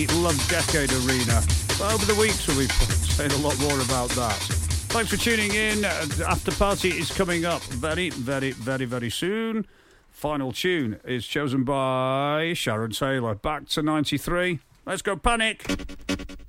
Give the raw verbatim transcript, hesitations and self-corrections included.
Love Decade Arena. But over the weeks we'll be saying a lot more about that. Thanks for tuning in. After Party is coming up very, very, very, very soon. Final tune is chosen by Sharon Taylor. Back to ninety-three. Let's go Panic.